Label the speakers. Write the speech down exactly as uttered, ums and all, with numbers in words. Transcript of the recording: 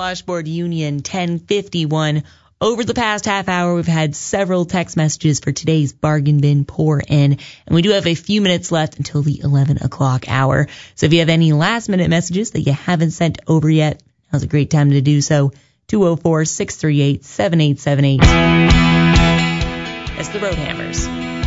Speaker 1: Washboard Union, ten fifty-one. Over the past half hour, we've had several text messages for today's bargain bin pour in, and we do have a few minutes left until the eleven o'clock hour. So if you have any last minute messages that you haven't sent over yet, now's a great time to do so. two oh four, six three eight, seven eight seven eight. That's the Road Hammers.